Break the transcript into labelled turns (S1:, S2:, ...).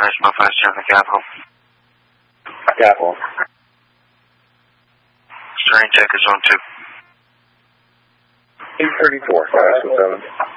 S1: National 57 Capital.
S2: Capital.
S1: Strain check is on 2.
S2: 834, 5 7.